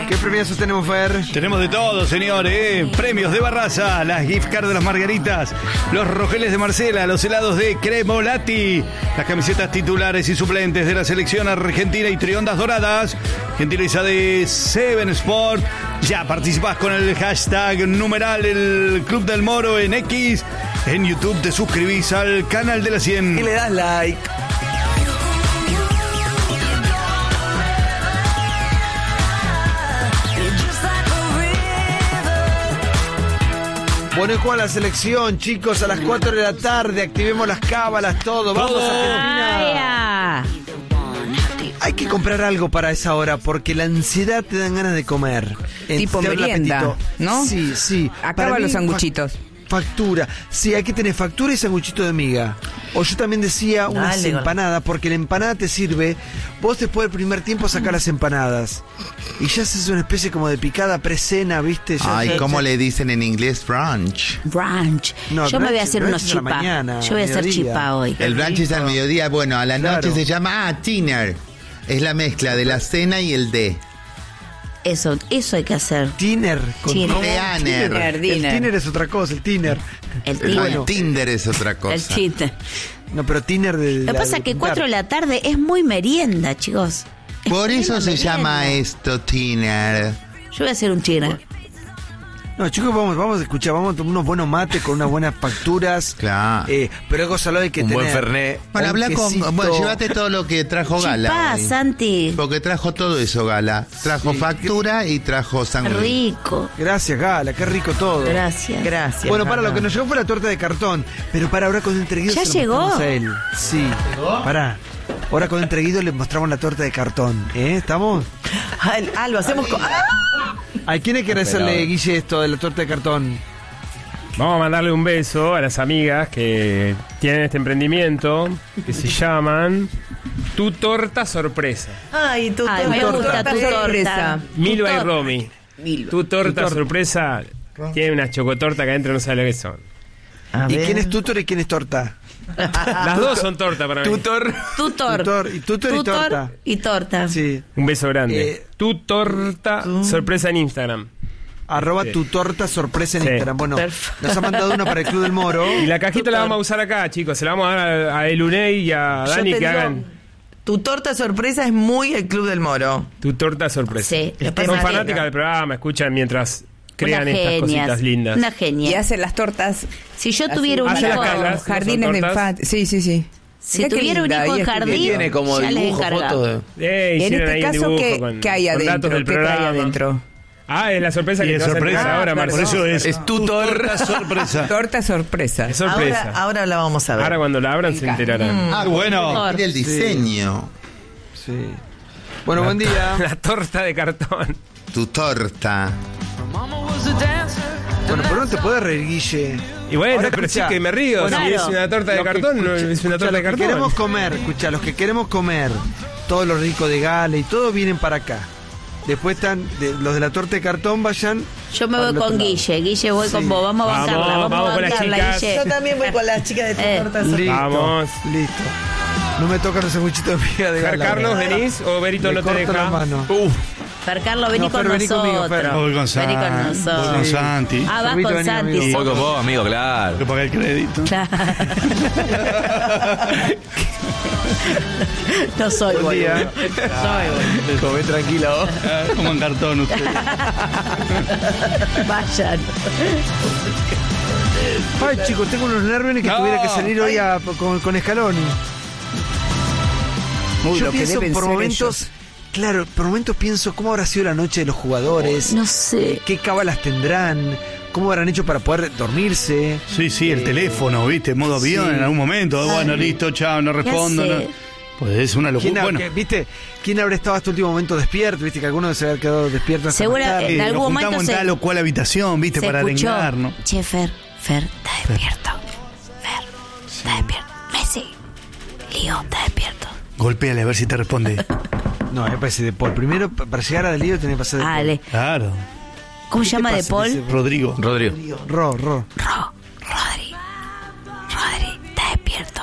¿Qué premios tenemos, Fer? Tenemos de todo, señores. Premios de Barraza, las gift cards de las margaritas, los rogeles de Marcela, los helados de Cremolati, las camisetas titulares y suplentes de la selección argentina y triondas doradas. Gentileza de Seven Sport. Ya participás con el hashtag numeral el Club del Moro en X. En YouTube te suscribís al canal de la 100. Y le das like. Bueno, y juega la selección, chicos, a las 4 de la tarde. Activemos las cábalas, todo. Vamos, Argentina. Hay que comprar algo para esa hora porque la ansiedad te dan ganas de comer. Tipo te abre el merienda, apetito. ¿no? Sí. Acaba Para los mí, sanguchitos. Factura. Sí, hay que tener factura y sanguchito de miga. O yo también decía unas empanadas, porque la empanada te sirve. Vos después del primer tiempo sacás las empanadas. Y ya haces una especie como de picada pre-cena, ¿viste? Ya, ¿cómo le dicen en inglés? Brunch. Brunch. No, yo me voy a hacer unos brunch es a la chipá. mañana, Yo voy a hacer mediodía. chipá hoy. El brunch es al mediodía. Bueno, a la noche se llama dinner. Es la mezcla de la cena y el de. Eso hay que hacer. Tiner. Dinner. El tiner es otra cosa, el tiner. El tiner. El Tinder es otra cosa. El chiste. No, pero tiner de... Lo que pasa es que 4 de la tarde es muy merienda, chicos. Es Por eso plena se merienda. llama esto Tiner. Yo voy a hacer un china. No, chicos, vamos a escuchar, vamos a tomar unos buenos mates con unas buenas facturas. Claro. Pero algo salado hay que Un tener. buen fernet. Bueno, habla con. Bueno, llévate todo lo que trajo Gala. Chipá, hoy. Santi. Porque trajo todo eso, Gala. Trajo factura y trajo sangre. Rico. Gracias, Gala, qué rico todo. Gracias. Gracias. Bueno, para lo que nos llegó fue la torta de cartón. Pero para ahora con Entreguido ¿Ya se lo llegó? mostramos a él. Sí. Pará. Ahora con Entreguido le mostramos la torta de cartón. ¿Estamos? Lo hacemos con... ¿A quién hay que agradecerle, Guille, esto de la torta de cartón? Vamos a mandarle un beso a las amigas que tienen este emprendimiento que se llaman Tu Torta Sorpresa. Ay, tu Ay, me gusta tu torta. Milva y torta. Romy. Tu torta sorpresa tiene una chocotorta que adentro no sabe lo que son. ¿Y quién es tutor y quién es torta? Las dos son torta para mí. Tutor. Tutor y torta. Y torta. Sí. Un beso grande. Tu torta sorpresa en Instagram. @ tu torta sorpresa en Sí. Instagram. Bueno, Perfecto. nos ha mandado una para el Club del Moro. Y la cajita la vamos a usar acá, chicos. Se la vamos a dar a Elunei y a Yo Dani te que digo, hagan tu torta sorpresa es muy el Club del Moro. tu torta sorpresa. Sí, lo Son pasa que- fanáticas del programa, escuchan mientras crean Una estas genias, cositas lindas. Una Y genia. hacen las tortas. Si yo tuviera un Hace las hijo, cajas. Jardines ¿No de son tortas? infancia. Sí. si Mirá qué tuviera un linda, hijo y en es que jardín, Tiene como ya les dibujo, encargaba. fotos de... En Hicieron este ahí un caso, dibujo con- ¿qué hay con datos adentro? del ¿Qué trae programa. adentro? Ah, es la sorpresa Y que es te vas a sorpresa. entregar ahora, claro. Marcelo. Por eso es Es tutor. torta sorpresa. Torta sorpresa. Es sorpresa. Ahora la vamos a ver. Ahora cuando la abran se enterarán. Ah, Bueno. mira el diseño. Sí. Bueno, buen día. La torta de cartón. Tu torta. Bueno, pero no te puedes reír, Guille. Y bueno, Ahora, pero escuchá, sí que me río. bueno, Si claro. es una torta de Lo que- cartón, no escucha, es una torta de los que cartón. queremos comer, escucha, los que queremos comer todo lo rico de Gala y todo vienen para acá. Después están los de la torta de cartón, vayan. Yo me para voy el otro con lado. Guille. Guille, voy con vos. Vamos a Vamos, bancarla. vamos Vamos a con las bancarla, chicas. Guille. Yo también voy con las chicas de tu torta sorpresa. Listo. Vamos. Listo. No me tocan los sanguchitos de miga de Fer Gala. Carlos, ¿venís o Berito Me no te corto la deja? mano. Fer Carlos, vení No, con Fer, vení conmigo, nosotros. Fer. Voy con Vení Santi. con Voy nosotros. con Santi. Ah, vas Servito, con vení, Santi. amigo. Voy con vos, amigo, claro. Que paga el crédito. No soy Buen boludo. día. Come tranquilo. Como en cartón usted. Vayan. Ay, chicos, tengo unos nervios que No. tuviera que salir hoy con Scaloni. Uy, Yo lo que pienso deben por ser momentos, ellos. claro, por momentos pienso cómo habrá sido la noche de los jugadores, No sé. qué cábalas tendrán, cómo habrán hecho para poder dormirse. Sí, el teléfono, ¿viste? Modo avión sí. en algún momento. Ay. Bueno, listo, chao, no respondo. sé. No. Pues es una ¿Quién, locura. Bueno, ¿Viste? ¿Quién habrá estado hasta el último momento despierto? ¿Viste que algunos se habían quedado despiertos? hasta Segura- más tarde? en algún nos momento juntamos en se- tal o cual habitación, ¿viste? Se Para escuchó. arengar, ¿no? Che, Fer, está despierto. Fer, está despierto. Messi, Lío, está despierto. Golpéale a ver si te responde. No, me parece de Paul. Primero, para llegar a Delío tenía que pasar de Paul. Dale. Claro. ¿Cómo se llama ¿Qué de pasa? Paul? Dice Rodrigo. Rodrigo. Ro. Rodri, está despierto.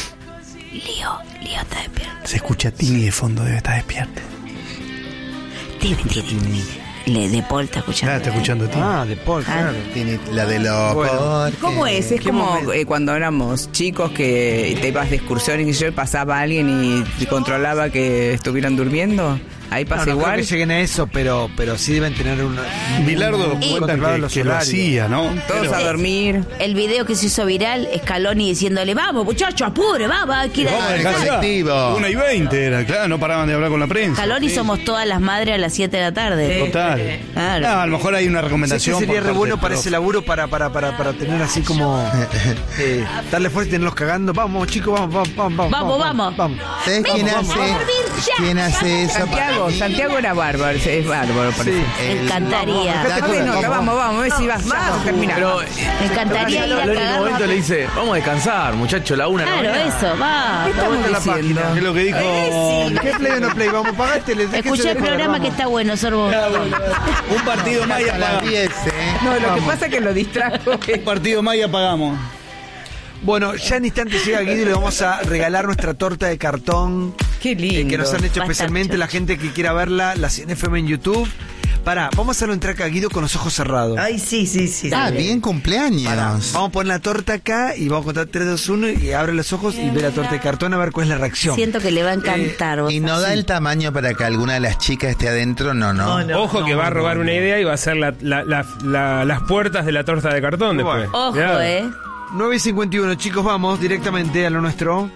Lío está despierto. Se escucha a Tini de fondo, debe estar despierto. De Paul está escuchando. Está escuchando a ti. De Paul, claro. Tiene la de los... Bueno. ¿Cómo es? Es como cuando éramos chicos que te ibas de excursión y yo pasaba a alguien y controlaba que estuvieran durmiendo. Ahí pasa No igual. creo que lleguen a eso, pero sí deben tener un... Bilardo cuenta que lo hacía, ¿no? Todos a dormir. El video que se hizo viral, Scaloni diciéndole, vamos, muchachos, apure, vamos. Vamos a descansar. colectivo. 1:20 era, claro, no paraban de hablar con la prensa. Scaloni somos todas las madres a las 7 de la tarde. Total. Claro. A lo mejor hay una recomendación. Sí, sería por re parte bueno del para profe. ese laburo para tener así como darle fuerza y tenerlos cagando. Vamos, chicos, vamos. Vamos. ¿Sabes quién Vamos, hace? a dormir ya. ¿Quién hace eso? Santiago era bárbaro, es bárbaro. Sí. Me encantaría. Date nota, vamos, a ver si vas a terminar. Pero Me encantaría ir a al único cagar. momento le dice, vamos a descansar, muchacho, la 1 de la Claro, mañana. eso, va. ¿Qué estamos la diciendo? página. ¿Qué es lo que dijo? ¿Qué play o no play? Vamos, pagate. Escucha el programa que está bueno, Sorbo. Un partido más y A las apagamos. 10, ¿eh? No, lo que pasa es que lo distrajo. Un partido más y apagamos. Bueno, ya en instantes llega Guido y le vamos a regalar nuestra torta de cartón Qué lindo. que nos han hecho Va a estar especialmente la gente que quiera verla, la CNFM en YouTube. Vamos a hacerlo entrar acá, Guido, con los ojos cerrados. Ay, sí. Bien cumpleaños. Vamos a poner la torta acá y vamos a contar 3, 2, 1 y abre los ojos y ve la torta de cartón a ver cuál es la reacción. Siento que le va a encantar. vos Y no da el tamaño para que alguna de las chicas esté adentro, no. Ojo que va a robar una idea y va a ser las puertas de la torta de cartón después. Ojo, Cuidado. 9:51, chicos, vamos directamente a lo nuestro.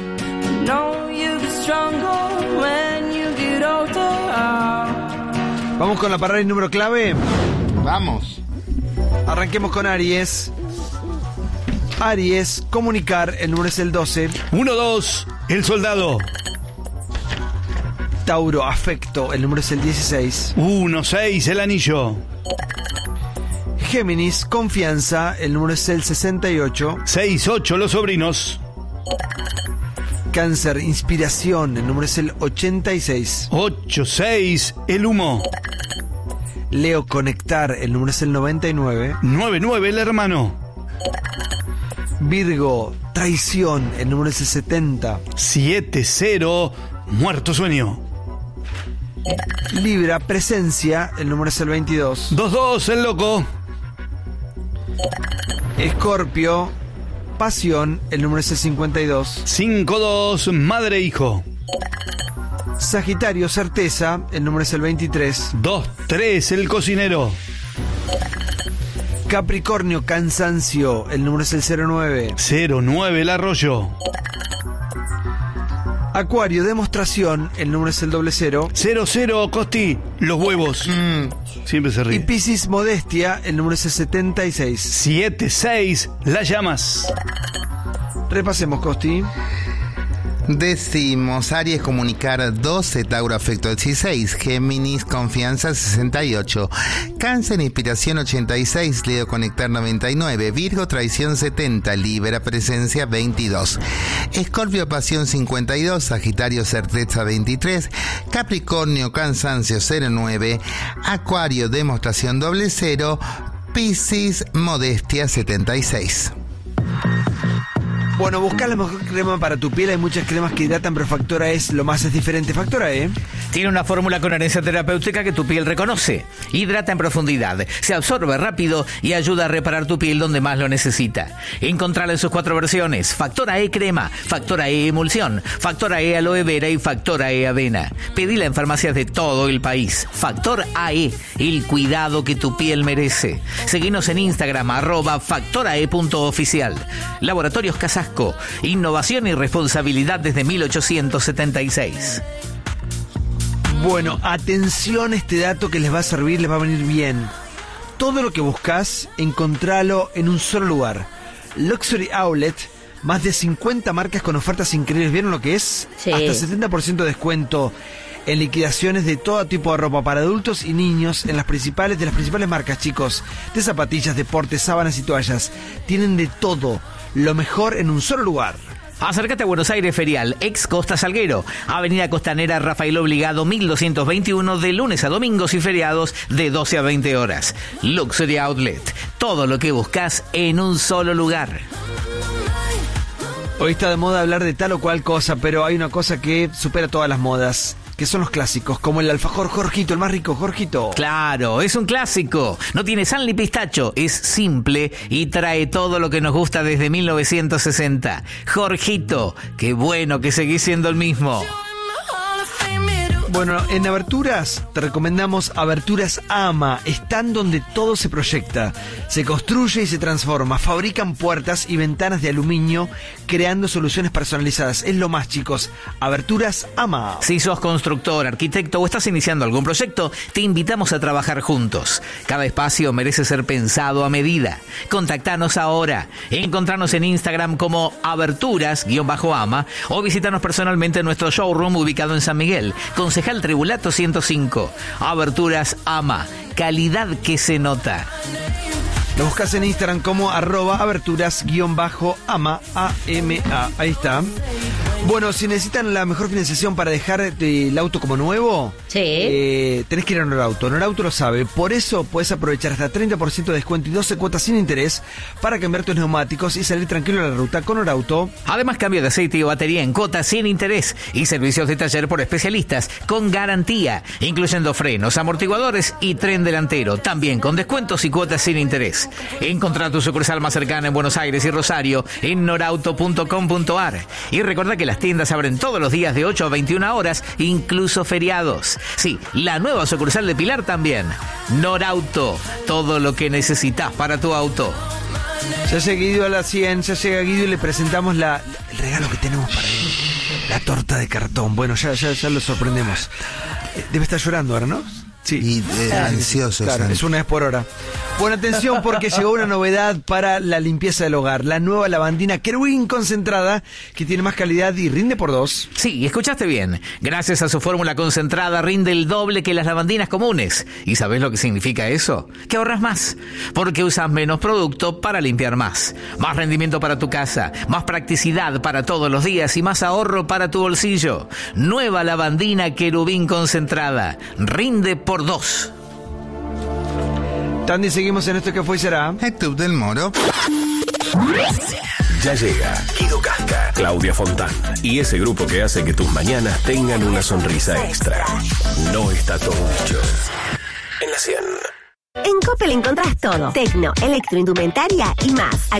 Vamos con la palabra y número clave. Vamos. Arranquemos con Aries. Aries, comunicar, el número es el 12. 1-2, el soldado. Tauro, afecto, el número es el 16. 1-6, el anillo. Géminis, confianza, el número es el 68. 6-8, los sobrinos. Cáncer, inspiración, el número es el 86. 8-6, el humo. Leo, conectar, el número es el 99. 9-9, el hermano. Virgo, traición, el número es el 70. 7-0, muerto sueño. Libra, presencia, el número es el 22. 2-2, el loco. Escorpio, pasión, el número es el 52. 5-2, madre e hijo. Sagitario, certeza, el número es el 23. 2-3, el cocinero. Capricornio, cansancio, el número es el 09. 0-9, el arroyo. Acuario, demostración, el número es el 00. 0-0, Costi, los huevos. Siempre se Y ríe. Piscis, modestia, el número es el 76. 7-6, las llamas. Repasemos, Costi. Decimos, Aries, comunicar 12, Tauro, afecto 16, Géminis, confianza 68, Cáncer, inspiración 86, Leo, conectar 99, Virgo, traición 70, Libra, presencia 22, Escorpio, pasión 52, Sagitario, certeza 23, Capricornio, cansancio 09, Acuario, demostración 00, Piscis, modestia 76. Bueno, buscar la mejor crema para tu piel. Hay muchas cremas que hidratan, pero Factora es lo más diferente. Factora tiene una fórmula con herencia terapéutica que tu piel reconoce. Hidrata en profundidad, se absorbe rápido y ayuda a reparar tu piel donde más lo necesita. Encontrala en sus 4 versiones: Factora E crema, Factora E emulsión, Factora E aloe vera y Factora E avena. Pedila en farmacias de todo el país. Factor AE, el cuidado que tu piel merece. Seguinos en Instagram, @factorae.oficial. Laboratorios Casasco, innovación y responsabilidad desde 1876. Bueno, atención a este dato que les va a servir, les va a venir bien. Todo lo que buscas, encontralo en un solo lugar. Luxury Outlet, más de 50 marcas con ofertas increíbles. ¿Vieron lo que es? Sí. Hasta 70% de descuento en liquidaciones de todo tipo de ropa para adultos y niños en las principales marcas, chicos. De zapatillas, deportes, sábanas y toallas. Tienen de todo, lo mejor en un solo lugar. Acércate a Buenos Aires Ferial, ex Costa Salguero, Avenida Costanera Rafael Obligado 1221, de lunes a domingos y feriados de 12 a 20 horas. Luxury Outlet, todo lo que buscas en un solo lugar. Hoy está de moda hablar de tal o cual cosa, pero hay una cosa que supera todas las modas. que son los clásicos, como el alfajor Jorgito, el más rico, Jorgito. Claro, es un clásico. No tiene sal ni pistacho, es simple y trae todo lo que nos gusta desde 1960. Jorgito, qué bueno que seguís siendo el mismo. Bueno, en Aberturas te recomendamos Aberturas AMA. Están donde todo se proyecta, se construye y se transforma. Fabrican puertas y ventanas de aluminio, creando soluciones personalizadas. Es lo más, chicos. Aberturas AMA. Si sos constructor, arquitecto o estás iniciando algún proyecto, te invitamos a trabajar juntos. Cada espacio merece ser pensado a medida. Contactanos ahora. Encontranos en Instagram como Aberturas_AMA o visítanos personalmente en nuestro showroom ubicado en San Miguel, Concejal Tribulato 105. Aberturas AMA, calidad que se nota. Lo buscas en Instagram como @aberturas_AMA, AMA. Ahí está. Bueno, si necesitan la mejor financiación para dejar el auto como nuevo, tenés que ir a Norauto. Norauto lo sabe. Por eso puedes aprovechar hasta 30% de descuento y 12 cuotas sin interés para cambiar tus neumáticos y salir tranquilo a la ruta con Norauto. Además, cambio de aceite y batería en cuotas sin interés y servicios de taller por especialistas con garantía, incluyendo frenos, amortiguadores y tren delantero. También con descuentos y cuotas sin interés. Encontrá tu sucursal más cercana en Buenos Aires y Rosario en norauto.com.ar. Y recuerda que las tiendas abren todos los días de 8 a 21 horas, incluso feriados. Sí, la nueva sucursal de Pilar también. Norauto, todo lo que necesitas para tu auto. Ya llega Guido a la 100, ya llega Guido y le presentamos el regalo que tenemos para él. La torta de cartón. Bueno, ya lo sorprendemos. Debe estar llorando ahora, ¿no? Sí. Y ansioso. Claro, es una vez por hora. Bueno, atención porque llegó una novedad para la limpieza del hogar. La nueva lavandina Querubín concentrada que tiene más calidad y rinde por 2. Sí, escuchaste bien. Gracias a su fórmula concentrada rinde el doble que las lavandinas comunes. ¿Y sabés lo que significa eso? Que ahorras más. Porque usas menos producto para limpiar más. Más rendimiento para tu casa. Más practicidad para todos los días y más ahorro para tu bolsillo. Nueva lavandina Querubín concentrada. Rinde por 2. Tandy, seguimos en esto que fue y será. El Club del Moro. Ya llega Guido Casca, Claudia Fontán y ese grupo que hace que tus mañanas tengan una sonrisa extra. No está todo dicho. En la 100. En Coppel encontrás todo. Tecno, electroindumentaria y más.